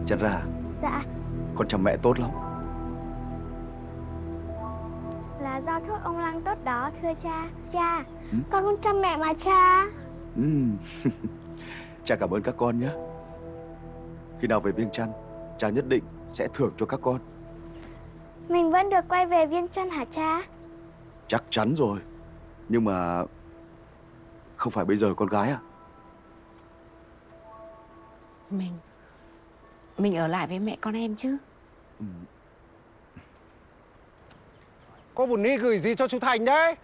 Chân ra, Dạ, con chăm mẹ tốt lắm. là do thuốc ông Lăng tốt đó thưa cha. Cha, Ừ? con cũng chăm mẹ mà cha. Ừm. Cha cảm ơn các con nhé. Khi nào về Viêng Chăn, cha nhất định sẽ thưởng cho các con. Mình vẫn được quay về Viêng Chăn hả cha? Chắc chắn rồi. Nhưng mà không phải bây giờ con gái à? Mình ở lại với mẹ con em chứ. Cô Bùn Ni gửi gì cho chú Thành đấy?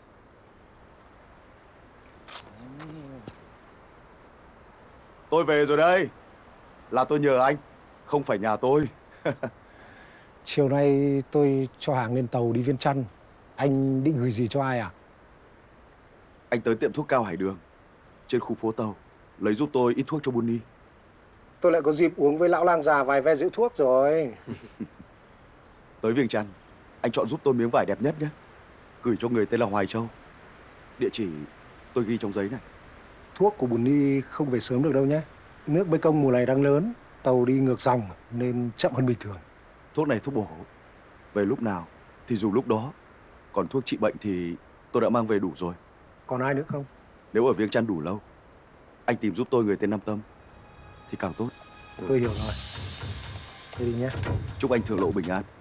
Tôi về rồi đây. Là tôi nhờ anh, không phải nhà tôi. Chiều nay tôi cho hàng lên tàu đi Viêng Chăn. Anh định gửi gì cho ai à? Anh tới tiệm thuốc Cao Hải Đường trên khu phố tàu, lấy giúp tôi ít thuốc cho Bunny. Tôi lại có dịp uống với lão lang già vài ve rượu thuốc rồi. Tới Viêng Chăn, anh chọn giúp tôi miếng vải đẹp nhất nhé. Gửi cho người tên là Hoài Châu. Địa chỉ tôi ghi trong giấy này. Thuốc của Bùn Ni không về sớm được đâu nhé. Nước Mekong mùa này đang lớn, tàu đi ngược dòng nên chậm hơn bình thường. Thuốc này thuốc bổ, về lúc nào thì dùng lúc đó. Còn thuốc trị bệnh thì tôi đã mang về đủ rồi. Còn ai nữa không? Nếu ở Viêng Chăn đủ lâu, anh tìm giúp tôi người tên Nam Tâm thì càng tốt. Tôi hiểu rồi. Thế đi nhé. Chúc anh thượng lộ bình an.